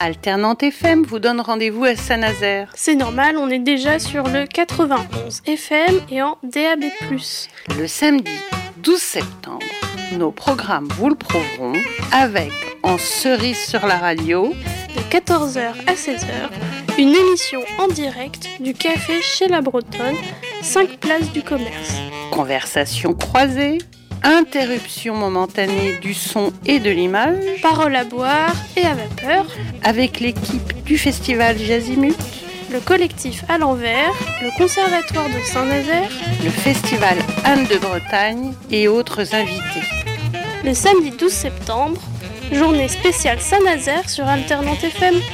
Alternante FM vous donne rendez-vous à Saint-Nazaire. C'est normal, on est déjà sur le 91 FM et en DAB+. Le samedi 12 septembre, nos programmes vous le prouveront avec, en cerise sur la radio, de 14h à 16h, une émission en direct du café chez la Bretonne, 5 places du Commerce. Conversations croisées, interruption momentanée du son et de l'image, paroles à boire et à vapeur, avec l'équipe du festival Jazimut, le collectif à l'envers, le conservatoire de Saint-Nazaire, le festival Anne de Bretagne et autres invités. Le samedi 12 septembre, journée spéciale Saint-Nazaire sur Alternante FM.